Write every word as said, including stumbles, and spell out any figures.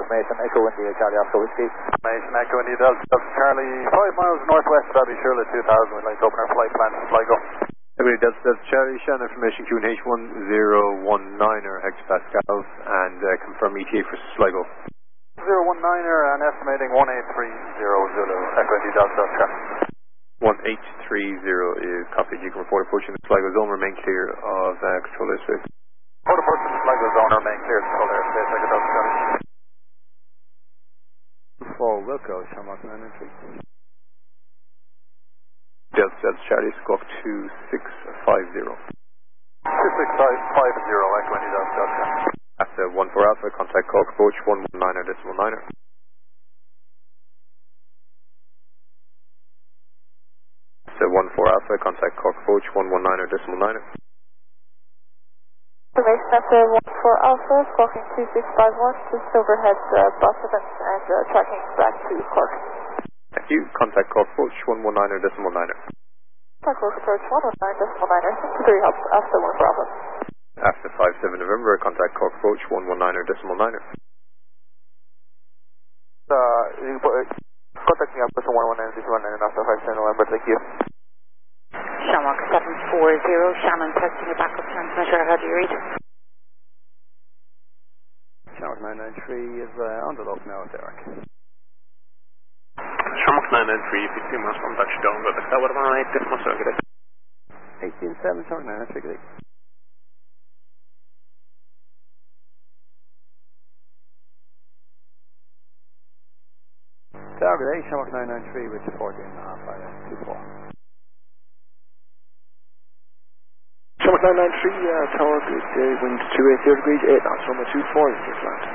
information, Echo India, Charlie Oscar Whiskey. Information, Echo India, Delta Charlie, five miles northwest of Abbey Shirley two thousand, we'd like to open our flight plan to Sligo. Everybody, Delta Delta Charlie, Shannon information, Q N H one zero one niner hectopascals, and uh, confirm E T A for Sligo. zero one niner and estimating one eight three zero Zulu, Echo India, Delta Delta Charlie. one eight three zero is copied. You can report approaching the Sligo zone, remain clear of uh, control airspace. Report approaching the Sligo zone, remain clear of control airspace, Echo Delta Charlie. For Wilco, Shamrock nine nine three. Delta Delta Charlie, squawk two six five zero. two six five zero, Echo India, Delta Delta Charlie. After one four Alpha, contact Cork approach one one niner decimal niner. So one four Alpha, contact Cork approach one one niner decimal niner. Information after one four Alpha, squawking two six five one, just overhead uh, bus events and uh, tracking back to Cork. Thank you. Contact Cork approach one one niner decimal niner. Contact Cork approach one one nine decimal niner. Thank you for your help. After one four Alpha. After five seven November, contact Cork approach one one niner decimal niner. Uh, you put, contact me after one one nine decimal niner after five seven November, thank you. Shamrock seven four zero, Shannon testing your backup transmitter, how do you read? Shamrock nine nine three is uh, on the loop now at Derek. Shamrock nine nine three, fifteen miles from Dutch Down, but that would have been right, this must have been eighteen seven, Shamrock nine nine three, good. Target eight, Shamrock nine nine three with fourteen and a half, two four. Shamrock nine nine three, uh, tower, good, uh, wind two eight zero degrees, eight knots, runway two four, just land.